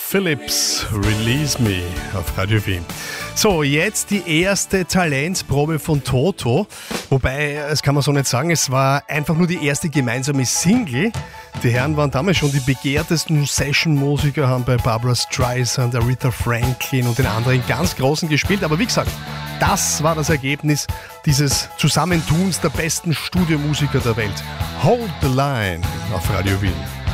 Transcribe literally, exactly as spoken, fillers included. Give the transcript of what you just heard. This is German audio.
Phillips, Release Me auf Radio Wien. So, jetzt die erste Talentprobe von Toto. Wobei, das kann man so nicht sagen, es war einfach nur die erste gemeinsame Single. Die Herren waren damals schon die begehrtesten Session-Musiker, haben bei Barbra Streisand, Aretha Franklin und den anderen ganz Großen gespielt. Aber wie gesagt, das war das Ergebnis dieses Zusammentuns der besten Studiomusiker der Welt. Hold the Line auf Radio Wien.